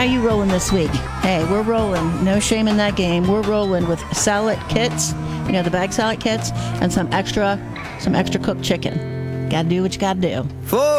How you rolling this week? Hey, we're rolling. No shame in that game. We're rolling with salad kits, the bag salad kits, and some extra cooked chicken. Gotta do what you gotta do.